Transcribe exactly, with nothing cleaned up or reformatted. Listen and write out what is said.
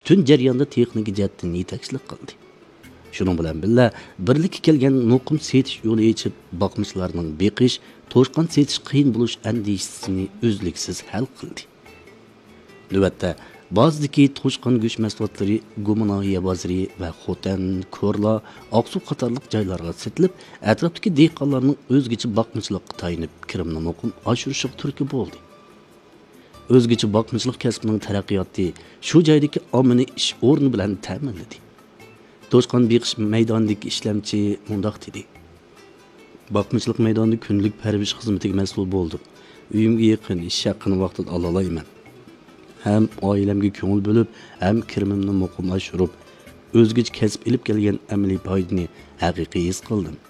bütün jarayonda texnik jihatdan yetakchilik qildi. Shuning bilan birga birlikka kelgan muqim setish yo'li yechib, boqmishlarning beqish, to'shqon setish qiyin bo'lish andishisini uzluksiz hal qildi. Navbatda ba'zidagi to'shqon go'sht mahsulotlari Gumanoya bozori va Xotan, Ko'rla, Oqsuv qatorliq joylarga sotilib, atrofdagi dehqonlarning o'zgacha boqmchilikqa tayinib, kirimni muqim oshirishiga turtki bo'ldi. O'zgacha boqmchilik kasbining taraqqiyoti shu joydagi ommaviy ish o'rni bilan ta'minladi. To'shqon beqish maydonidagi ishlamchi mundoq dedi. Boqmchilik maydonida kunlik parvish xizmatiga mas'ul bo'ldim. Uyimga yaqin ish haqini vaqtida ola olmayman. Hem ailemge ko'ngil bo'lib, hem kirimimni muqim oshirib, o'zgacha kasb ilib kelgan amaliy foydani haqiqiy his qildim.